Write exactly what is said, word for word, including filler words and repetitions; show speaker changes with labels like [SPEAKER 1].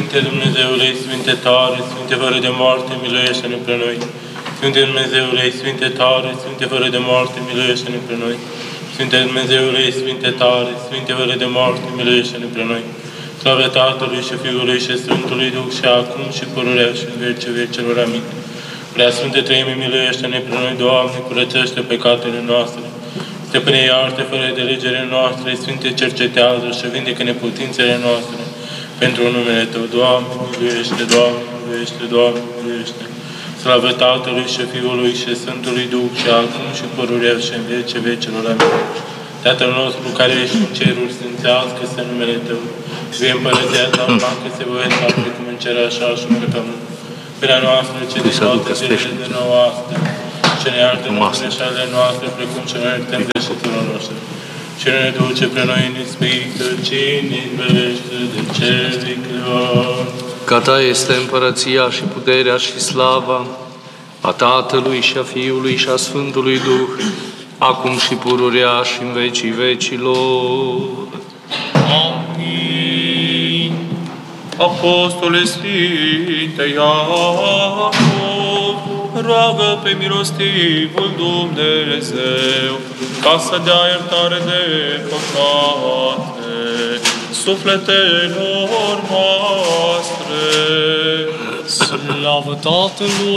[SPEAKER 1] Sfinte Dumnezeule, Sfinte tare, Sfinte fără de moarte, miluiește-ne pe noi. Sfinte Dumnezeule, Sfinte tare, Sfinte fără de moarte, miluiește-ne pe noi. Sfinte Dumnezeule, Sfinte tare, Sfinte fără de moarte, miluiește-ne pe noi. Slavă Tatălui și Fiului și Sfântului Duh și acum și pururea și în vecii vecelor. Amin. Prea Sfânte Treime, miluiește-ne pe noi, Doamne, curățește păcatele noastre. Stăpâne, iartă fără de legere noastre, Sfinte, cercetează și vindecă neputințele noastre. Pentru numele Tău, Doamne, miluiește, Doamne, miluiește, Doamne, miluiește. Slavă Tatălui și Fiului și Sfântului Duh și acum și pururea și în vecii vecelor. Amin. Tatăl nostru care ești în ceruri, sfințească-se numele Tău. Vie împărăția Ta, facă-se voia Ta, precum în cer așa și pe pământ. Prea noastră, ce din toate zilele de nouă astăzi, și ne iartă greșelile noastre, precum și noi iertăm greșitorilor noștri. Și nu ne duce pe noi în ispită, ci ne izbăvește de cel vicleor.
[SPEAKER 2] Că Ta este împărăția și puterea și slava a Tatălui și a Fiului și a Sfântului Duh, acum și pururea și în vecii vecilor.
[SPEAKER 3] Amin. Apostole Sfinte Iacov, roagă pe milostivul Dumnezeu ca să dea iertare de păcate sufletelor noastre.
[SPEAKER 4] Slavă Tatălui